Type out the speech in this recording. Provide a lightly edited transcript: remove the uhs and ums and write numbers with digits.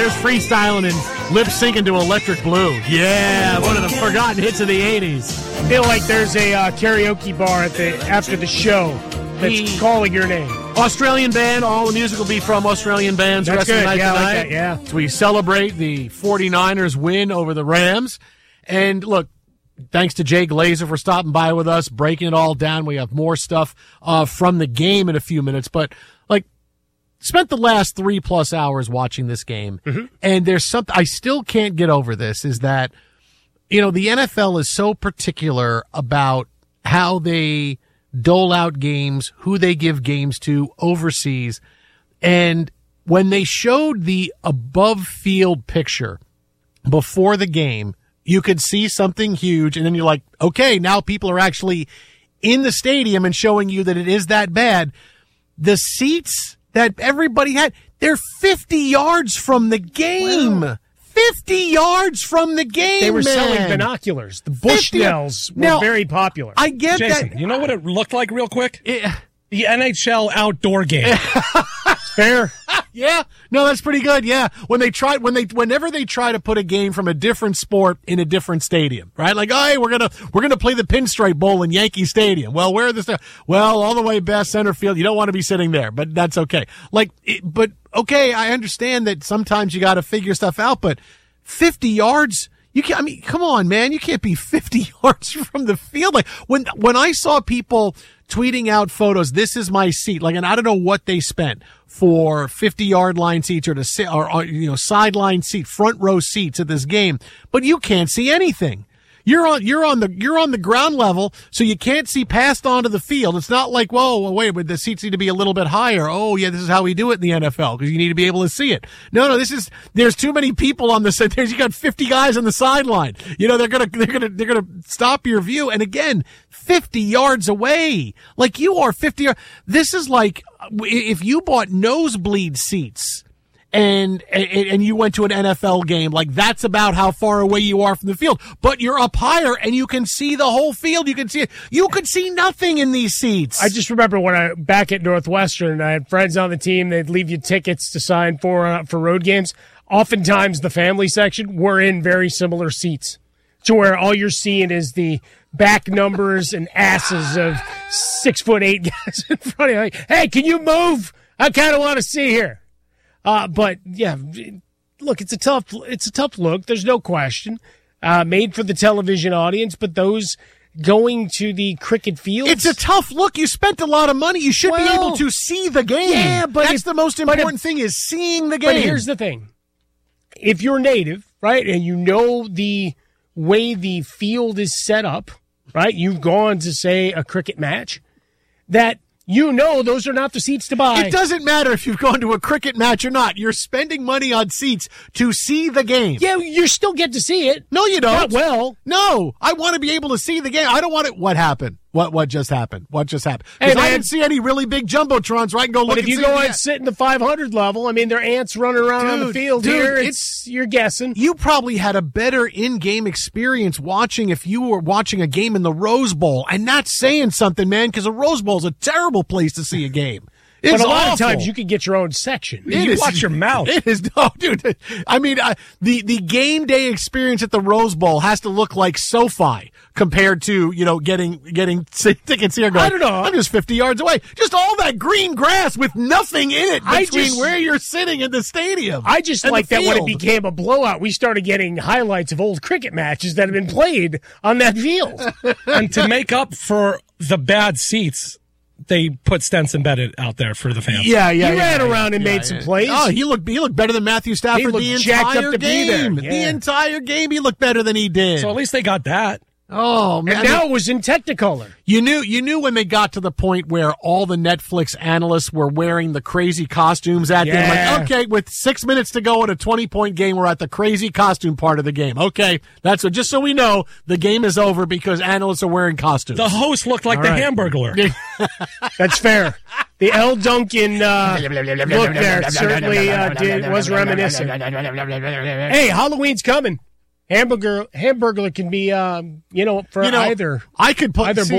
There's freestyling and lip syncing to Electric Blue. Yeah, one of the forgotten hits of the 80s. I feel like there's a karaoke bar after the show that's calling your name. Australian band. All the music will be from Australian bands. That's good. Night Yeah, I tonight. like that, yeah. So we celebrate the 49ers win over the Rams. And look, thanks to Jay Glazer for stopping by with us, breaking it all down. We have more stuff from the game in a few minutes. But, spent the last 3+ hours watching this game. Mm-hmm. And there's something I still can't get over this, is that, the NFL is so particular about how they dole out games, who they give games to overseas. And when they showed the above field picture before the game, you could see something huge. And then you're like, okay, now people are actually in the stadium and showing you that it is that bad. The seats that everybody had, they're 50 yards from the game. Wow. 50 yards from the game. They were selling binoculars. The Bushnells were very popular. I get Jason, that. You know what it looked like real quick? The NHL outdoor game. Fair. Yeah. No, that's pretty good. Yeah. Whenever they try to put a game from a different sport in a different stadium, right? Like, oh, hey, we're gonna play the Pinstripe Bowl in Yankee Stadium. Well, where are the Well, all the way past center field. You don't want to be sitting there, but that's okay. But okay, I understand that sometimes you got to figure stuff out, but 50 yards. Come on, man. You can't be 50 yards from the field. Like when I saw people tweeting out photos, this is my seat. And I don't know what they spent for 50-yard line seats or sideline seat, front row seats at this game, but you can't see anything. You're on the ground level, so you can't see past onto the field. It's not like, whoa, wait, but the seats need to be a little bit higher. Oh yeah, this is how we do it in the NFL because you need to be able to see it. No, there's too many people on the side. You got 50 guys on the sideline. They're gonna stop your view. And again, 50 yards away, like you are 50 yards. This is like if you bought nosebleed seats. And you went to an NFL game, that's about how far away you are from the field. But you're up higher and you can see the whole field. You can see it. You could see nothing in these seats. I just remember when back at Northwestern, I had friends on the team. They'd leave you tickets to sign for road games. Oftentimes the family section were in very similar seats to where all you're seeing is the back numbers and asses of 6'8" guys in front of you. Like, hey, can you move? I kind of want to see here. But yeah, look, it's a tough look. There's no question. Made for the television audience, but those going to the cricket fields. It's a tough look. You spent a lot of money. You should be able to see the game. Yeah, but that's the most important thing is seeing the game. But here's the thing. If you're native, right, and you know the way the field is set up, right, you've gone to, say, a cricket match, that those are not the seats to buy. It doesn't matter if you've gone to a cricket match or not. You're spending money on seats to see the game. Yeah, you still get to see it. No, you don't. Not well. No, I want to be able to see the game. I don't want it. What happened? What just happened? What just happened? Because I didn't see any really big jumbotrons where I can go look and see. But if you go and sit in the 500 level, there are ants running around on the field here. You're guessing. You probably had a better in-game experience watching if you were watching a game in the Rose Bowl. And that's saying something, man, because a Rose Bowl is a terrible place to see a game. But a lot of times you can get your own section. Watch your mouth. It is dude. The game day experience at the Rose Bowl has to look like SoFi compared to getting tickets here. Going, I don't know. I'm just 50 yards away. Just all that green grass with nothing in it between where you're sitting in the stadium. I just like that when it became a blowout, we started getting highlights of old cricket matches that have been played on that field. And to make up for the bad seats, they put Stenson Bennett out there for the fans. He ran around and made some plays. Oh, he looked better than Matthew Stafford the entire game. The entire game, he looked better than he did. So at least they got that. Oh man! And now it was in Technicolor. You knew when they got to the point where all the Netflix analysts were wearing the crazy costumes at them. Like, okay, with 6 minutes to go in a 20-point game, we're at the crazy costume part of the game. Okay, that's what. Just so we know, the game is over because analysts are wearing costumes. The host looked like the Hamburglar. That's fair. The L. Duncan look there certainly was reminiscent. Hey, Halloween's coming. Hamburglar can be, for either. I could put either